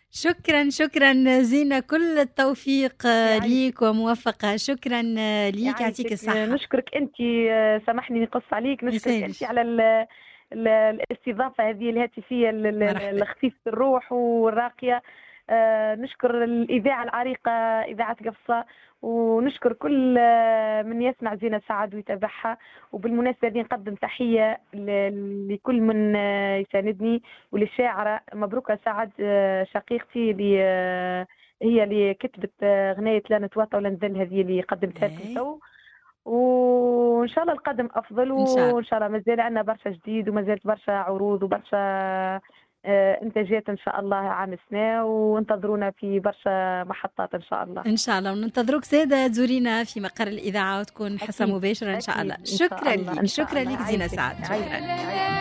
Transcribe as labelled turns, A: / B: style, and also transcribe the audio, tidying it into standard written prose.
A: شكرا شكرا زينة، كل التوفيق ليك وموفقة. شكرا ليك، يعطيك الصحة.
B: نشكرك أنت، سامحني نقص عليك، نشكرك أنت على الاستضافة هذه الهاتفية الخفيفة الروح والراقية. نشكر الإذاعة العريقة إذاعة قفصة، ونشكر كل من يسمع زينة سعد ويتابعها. وبالمناسبة دي نقدم تحية لكل من يساندني، وللشاعرة مبروكة سعد شقيقتي اللي هي اللي كتبت غناية لا نتواطى ولا نذل، هذه اللي قدمتها لكم تو. وان شاء الله القدم افضل، وان شاء الله مازال عندنا برشا جديد، ومازالت برشا عروض وبرشا انتاجات ان شاء الله عام السنه، وانتظرونا في برشا محطات ان شاء الله.
A: ان شاء الله، وننتظروك زاده تزورينا في مقر الاذاعه وتكون حصه مباشره ان شاء الله. شكرا لك، شكرا لك زينة سعد، شكرا.